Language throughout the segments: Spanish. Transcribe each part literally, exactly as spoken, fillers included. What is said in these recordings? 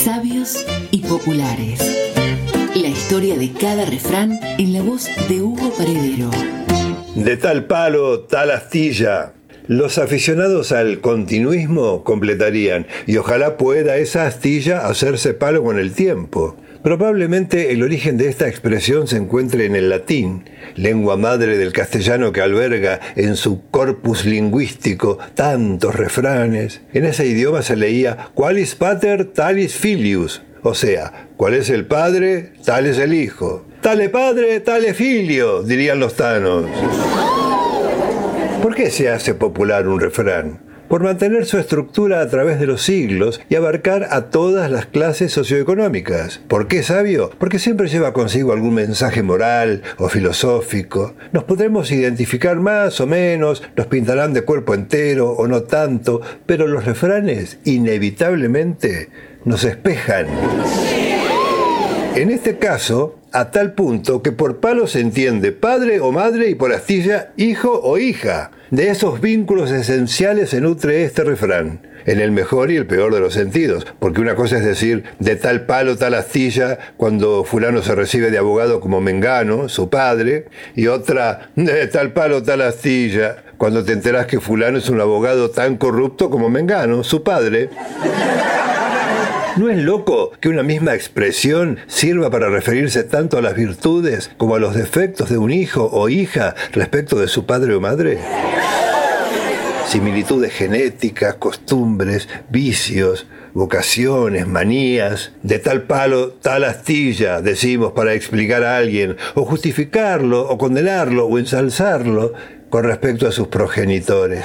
Sabios y populares. La historia de cada refrán en la voz de Hugo Paredero. De tal palo, tal astilla. Los aficionados al continuismo completarían, y ojalá pueda esa astilla hacerse palo con el tiempo. Probablemente el origen de esta expresión se encuentre en el latín, lengua madre del castellano que alberga en su corpus lingüístico tantos refranes. En ese idioma se leía qualis pater talis filius, o sea, cuál es el padre, tal es el hijo. Tale padre, tale filio, dirían los tanos. ¿Por qué se hace popular un refrán? Por mantener su estructura a través de los siglos y abarcar a todas las clases socioeconómicas. ¿Por qué sabio? Porque siempre lleva consigo algún mensaje moral o filosófico. Nos podremos identificar más o menos, nos pintarán de cuerpo entero o no tanto, pero los refranes inevitablemente nos espejan. En este caso, a tal punto que por palo se entiende padre o madre y por astilla hijo o hija. De esos vínculos esenciales se nutre este refrán, en el mejor y el peor de los sentidos, porque una cosa es decir de tal palo, tal astilla, cuando fulano se recibe de abogado como Mengano, su padre, y otra de tal palo, tal astilla, cuando te enterás que fulano es un abogado tan corrupto como Mengano, su padre. ¿No es loco que una misma expresión sirva para referirse tanto a las virtudes como a los defectos de un hijo o hija respecto de su padre o madre? Similitudes genéticas, costumbres, vicios, vocaciones, manías, de tal palo, tal astilla, decimos para explicar a alguien, o justificarlo, o condenarlo, o ensalzarlo con respecto a sus progenitores.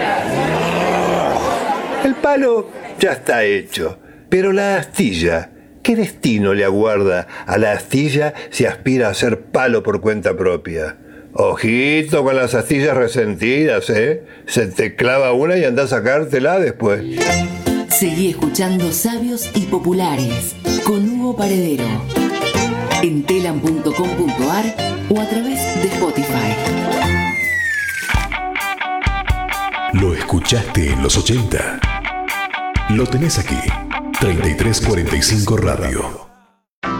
El palo ya está hecho. Pero la astilla, ¿qué destino le aguarda a la astilla si aspira a ser palo por cuenta propia? Ojito con las astillas resentidas, ¿eh? Se te clava una y anda a sacártela después. Seguí escuchando Sabios y Populares con Hugo Paredero en telam punto com punto ar o a través de Spotify. ¿Lo escuchaste en los ochenta? Lo tenés aquí. treinta y tres cuarenta y cinco Radio.